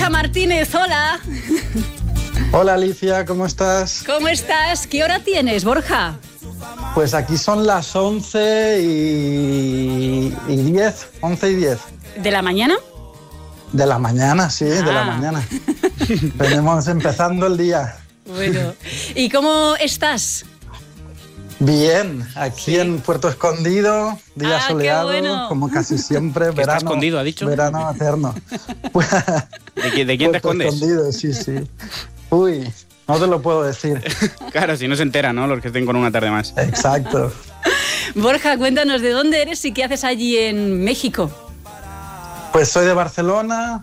Borja Martínez, hola. Hola Alicia, ¿cómo estás? ¿Cómo estás? ¿Qué hora tienes, Borja? Pues aquí son las 11 y 10, 11 y 10. ¿De la mañana? De la mañana, sí, de la mañana. Venimos empezando el día. Bueno, ¿y cómo estás? Bien, aquí en Puerto Escondido, día soleado, bueno. como casi siempre, verano. ¿Está escondido, ha dicho? Verano eterno. ¿De quién te escondes? Escondido, sí, sí. Uy, no te lo puedo decir. Claro, si no se entera, ¿no? Los que estén con una tarde más. Exacto. Borja, cuéntanos de dónde eres y qué haces allí en México. Pues soy de Barcelona,